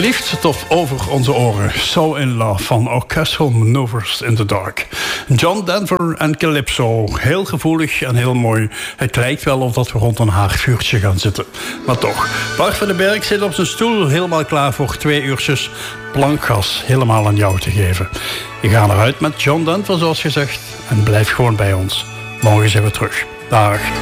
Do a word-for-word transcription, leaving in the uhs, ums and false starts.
Verliefd tot over onze oren. So in Love van Orchestral Maneuvers in the Dark. John Denver en Calypso. Heel gevoelig en heel mooi. Het lijkt wel of dat we rond een haardvuurtje gaan zitten. Maar toch. Bart van den Berg zit op zijn stoel helemaal klaar voor twee uurtjes plankgas helemaal aan jou te geven. Je gaat eruit met John Denver zoals gezegd. En blijf gewoon bij ons. Morgen zijn we terug. Dag.